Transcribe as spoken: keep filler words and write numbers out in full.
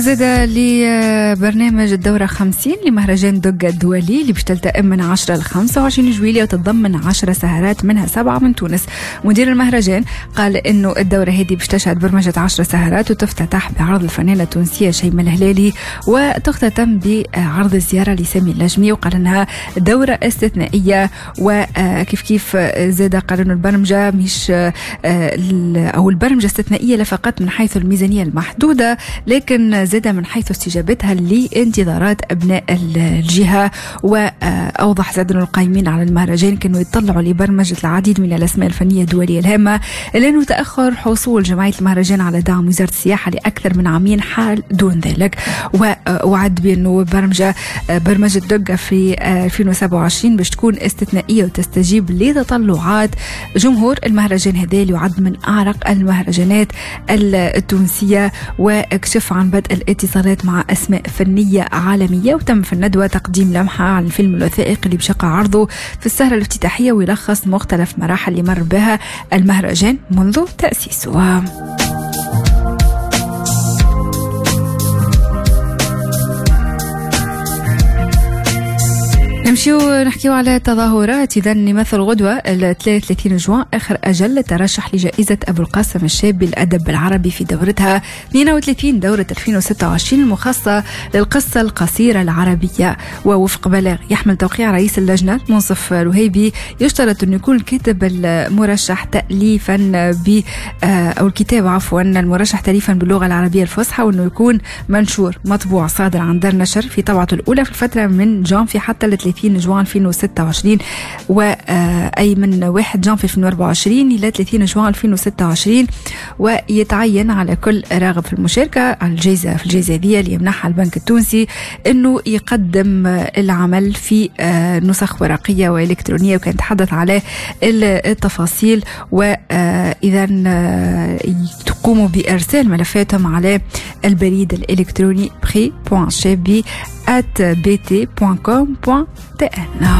زاد لبرنامج الدورة خمسين لمهرجان دقة الدولي اللي باش تلتئم من عشرة ل خمسة وعشرين جويلية وتتضمن عشر سهرات منها سبعة من تونس. مدير المهرجان قال إنه الدورة هذه باش تشهد برمجة عشر سهرات وتفتتح بعرض الفنانة التونسية شيماء الهلالي وتختتم بعرض الزيارة لسامي اللجمي، وقال إنها دورة استثنائية. وكيف كيف زاد قال إنه البرمجة مش أو البرمجة استثنائية لا فقط من حيث الميزانية المحدودة، لكن زاد من حيث استجابتها لانتظارات أبناء الجهة. وأوضح زاد أن القائمين على المهرجان كانوا يطلعوا لبرمجة العديد من الأسماء الفنية الدولية الهامة، لأنه تأخر حصول جمعية المهرجان على دعم وزارة السياحة لأكثر من عامين حال دون ذلك. ووعد بأنه برمجة برمجة دقة في ألفين وسبعة وعشرين باش تكون استثنائية وتستجيب لتطلعات جمهور المهرجان هذا اللي يعد من أعرق المهرجانات التونسية. واكشف عن بدء الاتصالات مع أسماء فنية عالمية، وتم في الندوة تقديم لمحة عن الفيلم الوثائقي اللي بشقى عرضه في السهرة الافتتاحية ويلخص مختلف مراحل اللي مر بها المهرجان منذ تأسيسه. نمشيو نحكيو على تظاهرات. إذا نمثل غدوة ثلاثة وثلاثين جوان آخر أجل للترشح لجائزة أبو القاسم الشابي للأدب العربي في دورتها اثنين وثلاثين دورة ألفين وستة وعشرين المخصصة للقصة القصيرة العربية. ووفق بلاغ يحمل توقيع رئيس اللجنة منصف الوهيبي، يشترط أن يكون الكاتب المرشح تأليفا ب أو الكتاب عفوا المرشح تأليفا باللغة العربية الفصحى، وأنه يكون منشور مطبوع صادر عن دار نشر في طبعته الأولى في الفترة من جانفي حتى ثلاثين جوان ألفين وستة وعشرين، وأي من واحد جانفي ألفين وأربعة وعشرين إلى ثلاثين جوان ألفين وستة وعشرين. ويتعين على كل راغب في المشاركة على الجائزة في الجائزة هذه اللي يمنحها البنك التونسي أنه يقدم العمل في نسخ ورقية وإلكترونية، وكان يتحدث على التفاصيل. وإذا تقوموا بإرسال ملفاتهم على البريد الإلكتروني بري بوان شابي آت بي تي بوان كوم بوان تي إن.